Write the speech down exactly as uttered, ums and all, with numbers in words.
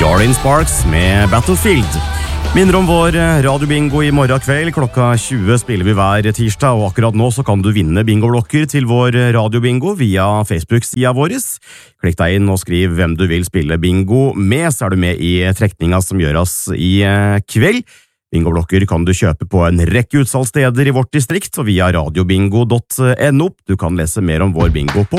Jordan Sparks med Battlefield. Minner om vår radiobingo i morgen kveld. Klokka tjue spiller vi hver tirsdag, og akkurat nå så kan du vinne bingoblokker til vår radiobingo via Facebook-sida vår. Klikk deg inn og skriv hvem du vil spille bingo med, så er du med i trekninga som gjøres i kveld. Bingoblokker kan du kjøpe på en rekke utsalgssteder i vårt distrikt og via radiobingo punktum no. Du kan lese mer om vår bingo på